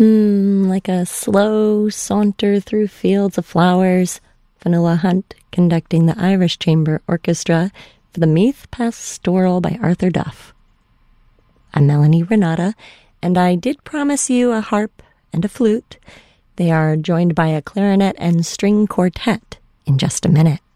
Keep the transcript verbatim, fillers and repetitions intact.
Hmm, like a slow saunter through fields of flowers. Vanilla Hunt conducting the Irish Chamber Orchestra for the Meath Pastoral by Arthur Duff. I'm Melanie Renata, and I did promise you a harp and a flute. They are joined by a clarinet and string quartet in just a minute.